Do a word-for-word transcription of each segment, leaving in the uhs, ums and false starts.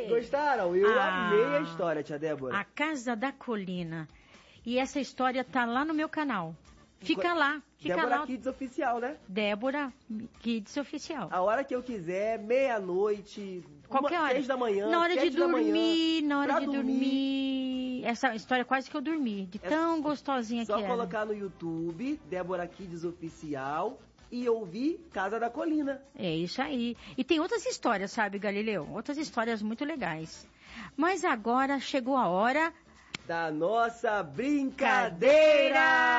Gostei. Gostaram? Eu Ah, amei a história, tia Débora. A Casa da Colina. E essa história tá lá no meu canal. Fica lá, fica Débora lá. Kids Oficial, né? Débora Kids Oficial. A hora que eu quiser, meia-noite, Qualquer uma, hora. seis da manhã, Na hora de sete da dormir, manhã, na hora pra de dormir. Essa história quase que eu dormi, de É tão gostosinha Só que era. colocar no YouTube, Débora Kids Oficial, e ouvir Casa da Colina. É isso aí. E tem outras histórias, sabe, Galileu? Outras histórias muito legais. Mas agora chegou a hora Da nossa brincadeira!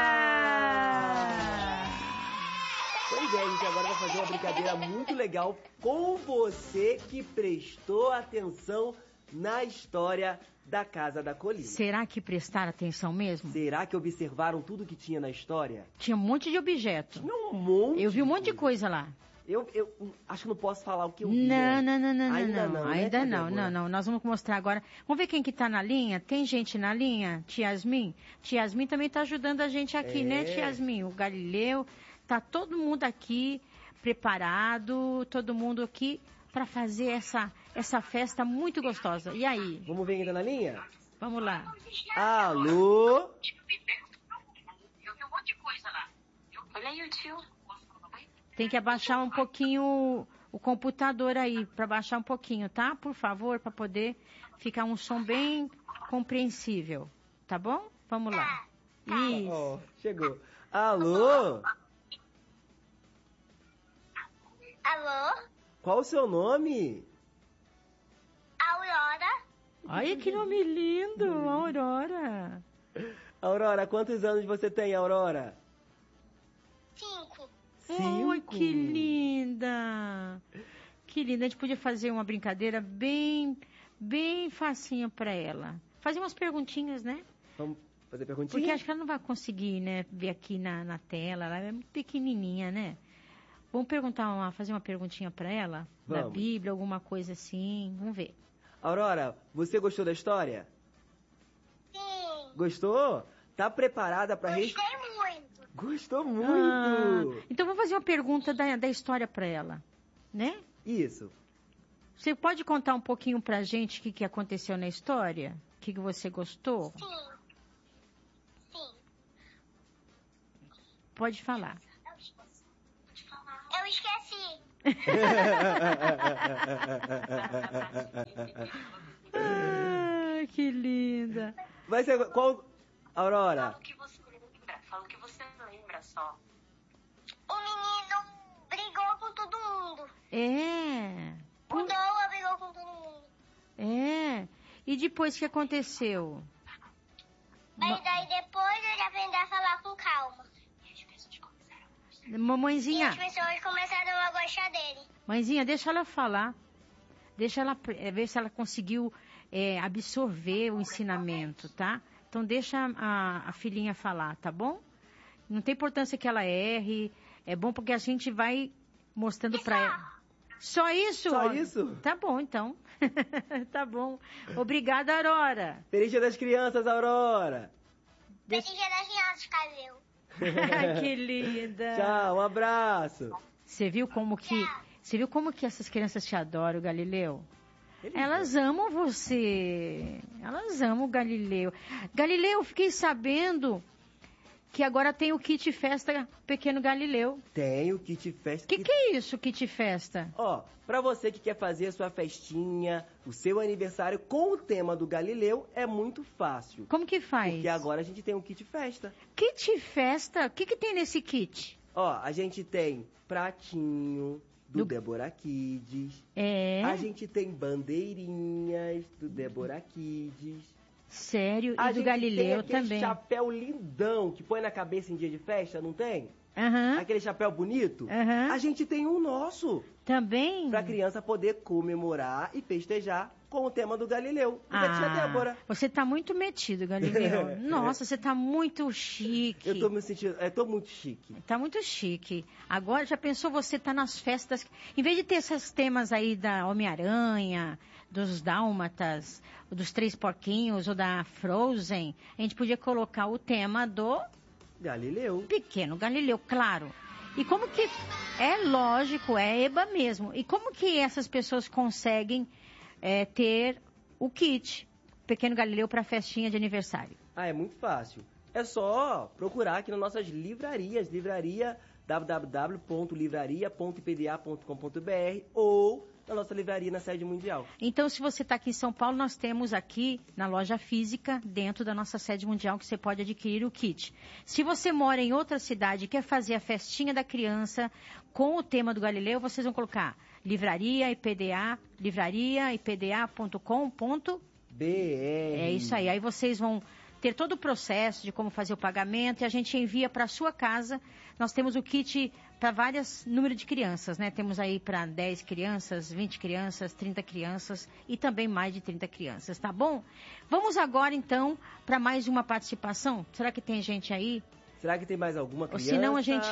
Pois é, gente, agora vai fazer uma brincadeira muito legal com você que prestou atenção na história da Casa da Colina. Será que prestaram atenção mesmo? Será que observaram tudo que tinha na história? Tinha um monte de objeto. Tinha um monte. Eu vi um monte de coisa lá. Eu, eu acho que não posso falar o que eu vi. Não, né? não, não, não, Ainda não, não, né, ainda tia não, Débora? não, não. Nós vamos mostrar agora. Vamos ver quem que tá na linha? Tem gente na linha? Tia Yasmin? Tia Yasmin também tá ajudando a gente aqui, É. né, Tia Yasmin? O Galileu, tá todo mundo aqui preparado, todo mundo aqui para fazer essa, essa festa muito gostosa. E aí? Vamos ver quem tá na linha? Vamos lá. Alô? Eu vi um monte de coisa lá. Olha aí o tio. Tem que abaixar um pouquinho o, o computador aí, para baixar um pouquinho, tá? Por favor, para poder ficar um som bem compreensível. Tá bom? Vamos lá. Isso. Ó, chegou. Alô? Alô? Qual o seu nome? Aurora? Olha que nome lindo, Aurora. Aurora, quantos anos você tem, Aurora? Cinco. Oi, que linda. Que linda. A gente podia fazer uma brincadeira bem, bem facinha para ela. Fazer umas perguntinhas, né? Vamos fazer perguntinha? Porque acho que ela não vai conseguir, né, ver aqui na, na tela. Ela é muito pequenininha, né? Vamos perguntar, uma, fazer uma perguntinha para ela? Da Vamos. Bíblia, alguma coisa assim. Vamos ver. Aurora, você gostou da história? Sim. Gostou? Tá preparada para Gostei responder? muito. Gostou muito! Ah, então vamos fazer uma pergunta da, da história para ela, né? Isso. Você pode contar um pouquinho pra gente o que, que aconteceu na história? O que, que você gostou? Sim. Sim. Pode falar. Eu esqueci. Ah, que linda. Vai ser qual... Aurora, Fala o que você lembra. Fala o que você lembra só. O menino brigou com todo mundo. É. O Noah brigou com todo mundo. É. E depois o que aconteceu? Mas daí depois ele aprendeu a falar com calma. E as pessoas começaram a gostar. Mamãezinha, E as pessoas começaram a gostar dele. mãezinha, deixa ela falar. Deixa ela é, ver se ela conseguiu é, absorver o ensinamento, tá? Então deixa a, a filhinha falar, tá bom? Não tem importância que ela erre. É bom porque a gente vai mostrando pra ela. Só isso? Só isso? Tá bom, então. Tá bom. Obrigada, Aurora. Feliz Dia das Crianças, Aurora! Feliz Dia das Crianças, Calil. Que linda. Tchau, um abraço! Você viu como que, você viu como que essas crianças te adoram, Galileu? Ele Elas amam você. Elas amam o Galileu. Galileu, fiquei sabendo que agora tem o kit festa Pequeno Galileu. Tem o kit festa. O que, que é isso, kit festa? Ó, pra você que quer fazer a sua festinha, o seu aniversário com o tema do Galileu, é muito fácil. Como que faz? Porque agora a gente tem um kit festa. Kit festa? O que, que tem nesse kit? Ó, a gente tem pratinho do, Do- Débora Kids. É, A gente tem bandeirinhas do Débora Kids. sério, A e do gente Galileu tem aquele também. chapéu lindão que põe na cabeça em dia de festa, não tem? Aham, Aquele chapéu bonito. Aham. A gente tem um nosso. também? Pra criança poder comemorar e festejar com o tema do Galileu. E da tia Débora. Você tá muito metido, Galileu. Nossa, você tá muito chique. Eu tô me sentindo, eu tô muito chique. Tá muito chique. Agora, já pensou você tá nas festas... Em vez de ter esses temas aí da Homem-Aranha, dos Dálmatas, dos Três Porquinhos ou da Frozen, a gente podia colocar o tema do Galileu. Pequeno Galileu, claro. E como que... É lógico, é Eba mesmo. E como que essas pessoas conseguem é, ter o kit Pequeno Galileu para a festinha de aniversário? Ah, é muito fácil. É só procurar aqui nas nossas livrarias, livraria w w w ponto livraria ponto i p d a ponto com ponto b r ou na nossa livraria na sede mundial. Então, se você está aqui em São Paulo, nós temos aqui na loja física, dentro da nossa sede mundial, que você pode adquirir o kit. Se você mora em outra cidade e quer fazer a festinha da criança com o tema do Galileu, vocês vão colocar livraria I P D A, livraria I P D A ponto com ponto b r. É isso aí. Aí vocês vão ter todo o processo de como fazer o pagamento e a gente envia para a sua casa. Nós temos o kit para vários números de crianças, né? Temos aí para dez crianças, vinte crianças, trinta crianças e também mais de trinta crianças, tá bom? Vamos agora, então, para mais uma participação. Será que tem gente aí? Será que tem mais alguma criança? Ou senão a gente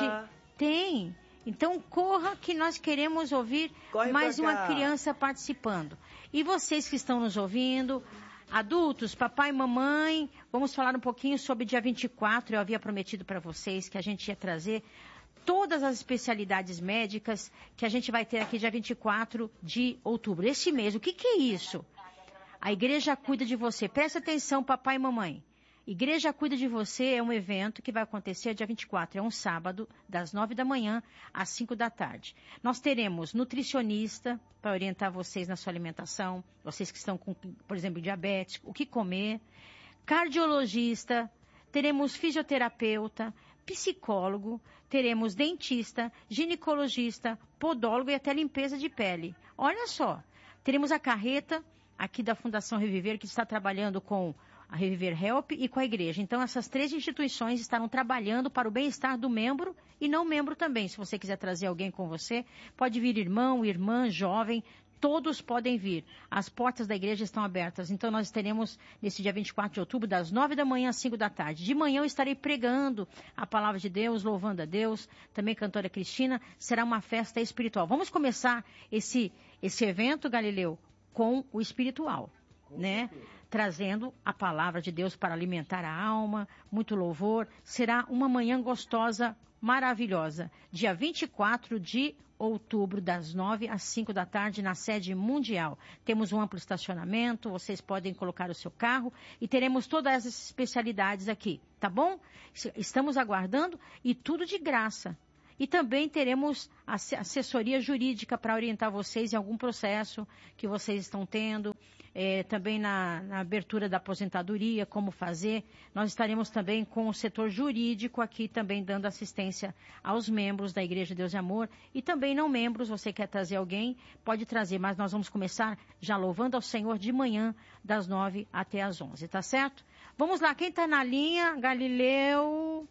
tem. Então, corra que nós queremos ouvir Corre mais uma criança participando. E vocês que estão nos ouvindo, adultos, papai e mamãe, vamos falar um pouquinho sobre dia vinte e quatro. Eu havia prometido para vocês que a gente ia trazer todas as especialidades médicas que a gente vai ter aqui dia vinte e quatro de outubro. Esse mês, o que, que é isso? A Igreja Cuida de Você. Presta atenção, papai e mamãe. Igreja Cuida de Você é um evento que vai acontecer dia vinte e quatro, é um sábado, das nove da manhã às cinco da tarde. Nós teremos nutricionista para orientar vocês na sua alimentação, vocês que estão com, por exemplo, diabetes, o que comer, cardiologista, teremos fisioterapeuta, psicólogo, teremos dentista, ginecologista, podólogo e até limpeza de pele. Olha só, teremos a carreta aqui da Fundação Reviver, que está trabalhando com a Reviver Help e com a igreja. Então, essas três instituições estarão trabalhando para o bem-estar do membro e não membro também. Se você quiser trazer alguém com você, pode vir irmão, irmã, jovem, todos podem vir. As portas da igreja estão abertas. Então, nós teremos nesse dia vinte e quatro de outubro, das nove da manhã às cinco da tarde. De manhã eu estarei pregando a palavra de Deus, louvando a Deus. Também cantora Cristina. Será uma festa espiritual. Vamos começar esse, esse evento, Galileu, com o espiritual, né? Trazendo a palavra de Deus para alimentar a alma, muito louvor. Será uma manhã gostosa, maravilhosa. Dia vinte e quatro de outubro, das nove às cinco da tarde, na sede mundial. Temos um amplo estacionamento, vocês podem colocar o seu carro e teremos todas essas especialidades aqui, tá bom? Estamos aguardando e tudo de graça. E também teremos assessoria jurídica para orientar vocês em algum processo que vocês estão tendo. É, também na, na abertura da aposentadoria, como fazer. Nós estaremos também com o setor jurídico aqui também dando assistência aos membros da Igreja Deus e Amor e também não membros. Você quer trazer alguém, pode trazer, mas nós vamos começar já louvando ao Senhor de manhã, das nove até as onze, tá certo? Vamos lá, quem está na linha? Galileu.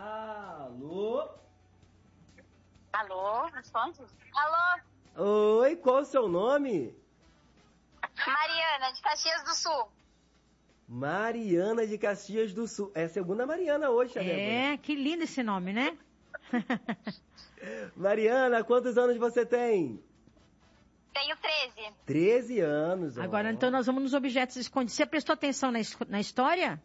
Alô? Alô, responde? Alô, Oi, qual o seu nome? Mariana, de Caxias do Sul. Mariana de Caxias do Sul. É a segunda Mariana hoje, né? É, que lindo esse nome, né? Mariana, quantos anos você tem? Tenho treze. treze anos. Ó. Agora, então, nós vamos nos objetos escondidos. Você prestou atenção na, na história?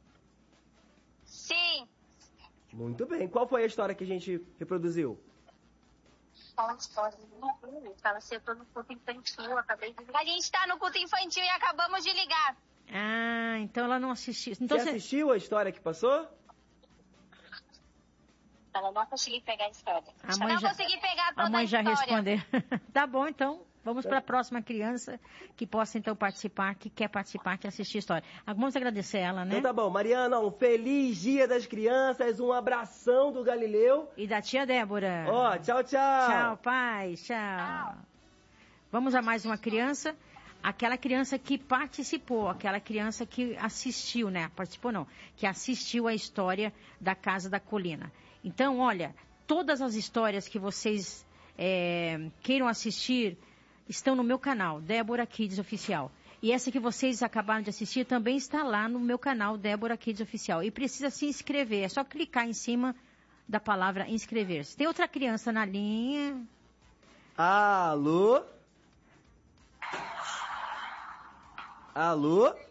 Sim. Muito bem. Qual foi a história que a gente reproduziu? Fala história. Fala se eu tô no culto infantil, acabei de... A gente tá no culto infantil e acabamos de ligar. Ah, então ela não assistiu. Então você, você assistiu a história que passou? Ela não consegui pegar a história. A mãe não já, consegui pegar toda a mãe a já história. respondeu. Tá bom, então. Vamos para a próxima criança que possa, então, participar, que quer participar, que assistir a história. Vamos agradecer ela, né? Então tá bom. Mariana, um feliz Dia das Crianças, um abração do Galileu. E da tia Débora. Ó, tchau, tchau. Tchau, pai. Tchau. Tchau. Vamos a mais uma criança. Aquela criança que participou, aquela criança que assistiu, né? Participou não, que assistiu a história da Casa da Colina. Então, olha, todas as histórias que vocês é, queiram assistir estão no meu canal, Débora Kids Oficial. E essa que vocês acabaram de assistir também está lá no meu canal, Débora Kids Oficial. E precisa se inscrever, é só clicar em cima da palavra inscrever-se. Tem outra criança na linha. Alô? Alô?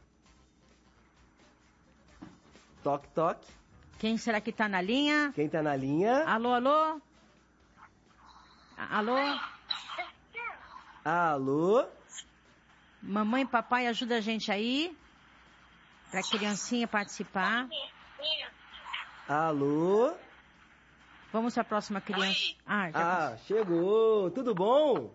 Toque, toque. Quem será que está na linha? Quem tá na linha? Alô, alô? Alô? Alô? Mamãe e papai ajuda a gente aí. Pra criancinha participar. Alô? Vamos para a próxima criança. Oi. Ah, já Ah, chegou. Tudo bom?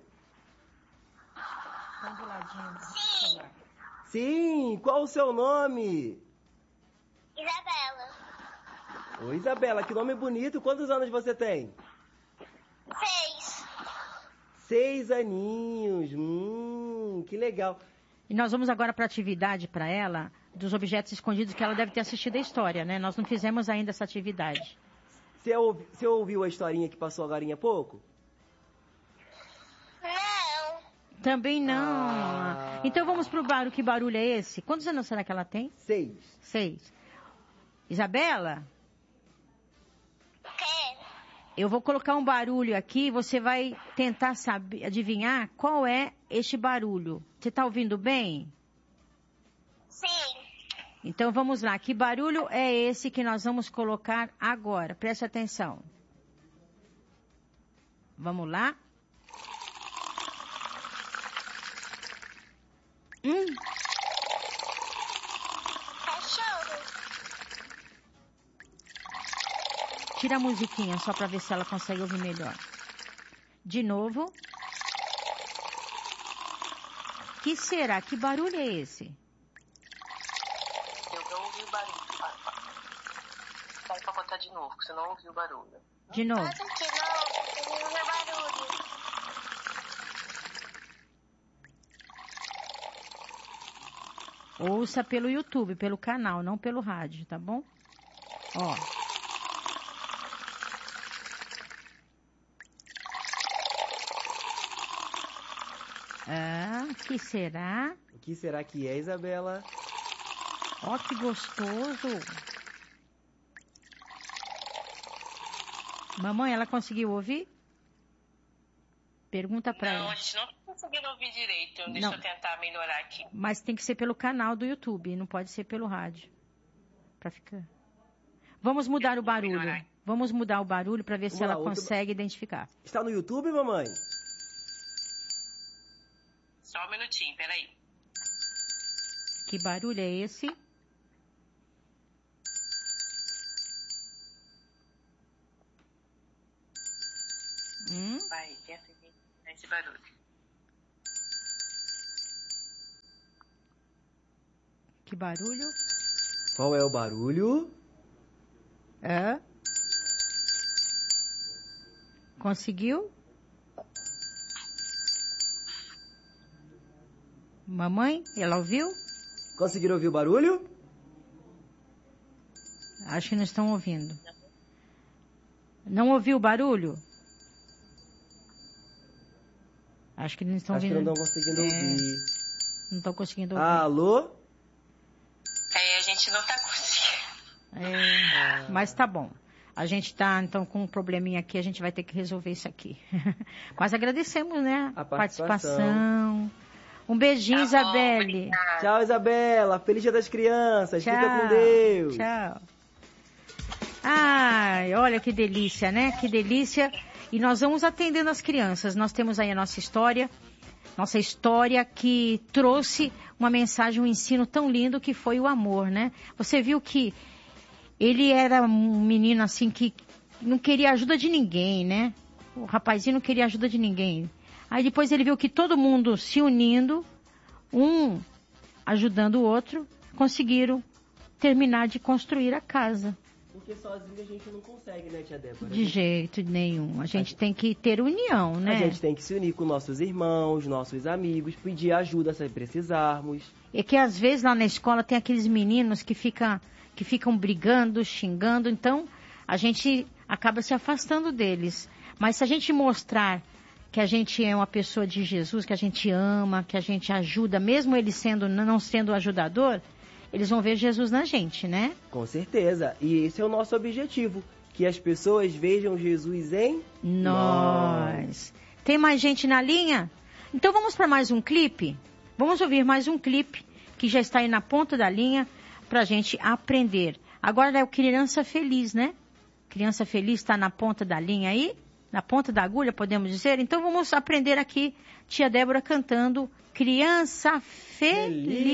tá do ladinho do celular. Sim, qual o seu nome? Isabela. Oi, Isabela, que nome bonito. Quantos anos você tem? Seis. Seis aninhos. Hum, que legal. E nós vamos agora para a atividade para ela dos objetos escondidos que ela deve ter assistido a história, né? Nós não fizemos ainda essa atividade. Você, ouvi, você ouviu a historinha que passou agora há pouco? Não. Também não. Ah. Então vamos pro barulho. Que barulho é esse? Quantos anos será que ela tem? Seis. Seis. Isabela, Quero. eu vou colocar um barulho aqui. Você vai tentar saber, adivinhar qual é este barulho. Você está ouvindo bem? Sim. Então vamos lá. Que barulho é esse que nós vamos colocar agora? Preste atenção. Vamos lá. Hum, Cachorro. tira a musiquinha só para ver se ela consegue ouvir melhor. De novo. Que será? Que barulho é esse? Eu não ouvi o barulho. Sai pra botar de novo, porque você não ouviu o barulho. De novo. Bota aqui, não. Eu não barulho. Ouça pelo YouTube, pelo canal, não pelo rádio, tá bom? Ó. Ah, que será? O que será que é, Isabela? Ó, que gostoso. Mamãe, ela conseguiu ouvir? Pergunta pra Não, ela. a gente não tá conseguindo ouvir direito. Deixa Não. eu tentar melhorar aqui. Mas tem que ser pelo canal do YouTube, não pode ser pelo rádio. Pra ficar. Vamos mudar o barulho. Vamos mudar o barulho pra ver se Vamos lá, ela outro- consegue identificar. Está no YouTube, mamãe? Só um minutinho, peraí. Que barulho é esse? Hum? Vai, tenta identificar esse barulho. Que barulho? Qual é o barulho? É? Conseguiu? Mamãe, ela ouviu? Conseguiram ouvir o barulho? Acho que não estão ouvindo. Não ouviu o barulho? Acho que não estão Acho que ouvindo. não estão conseguindo É. ouvir. Não estão conseguindo ouvir. Alô? É, a gente não tá conseguindo. É, mas tá bom. A gente tá, então, com um probleminha aqui, a gente vai ter que resolver isso aqui. Mas agradecemos, né? A participação. participação. Um beijinho, Tá bom, Isabelle. obrigada. Tchau, Isabela. Feliz Dia das Crianças. Tchau. Fica com Deus. Tchau. Ai, olha que delícia, né? Que delícia. E nós vamos atendendo as crianças. Nós temos aí a nossa história. Nossa história que trouxe uma mensagem, um ensino tão lindo que foi o amor, né? Você viu que ele era um menino assim que não queria ajuda de ninguém, né? O rapazinho não queria ajuda de ninguém. Aí depois ele viu que todo mundo se unindo, um ajudando o outro, conseguiram terminar de construir a casa. Porque sozinho a gente não consegue, né, tia Débora? De jeito nenhum. A gente tem que ter união, né? A gente tem que se unir com nossos irmãos, nossos amigos, pedir ajuda se precisarmos. É que às vezes lá na escola tem aqueles meninos que, fica, que ficam brigando, xingando, então a gente acaba se afastando deles. Mas se a gente mostrar que a gente é uma pessoa de Jesus, que a gente ama, que a gente ajuda, mesmo ele sendo, não sendo ajudador, eles vão ver Jesus na gente, né? Com certeza. E esse é o nosso objetivo. Que as pessoas vejam Jesus em Nós. Tem mais gente na linha? Então vamos para mais um clipe? Vamos ouvir mais um clipe que já está aí na ponta da linha para a gente aprender. Agora é o Criança Feliz, né? Criança Feliz está na ponta da linha aí? na ponta da agulha, podemos dizer? Então vamos aprender aqui, tia Débora cantando Criança Feliz.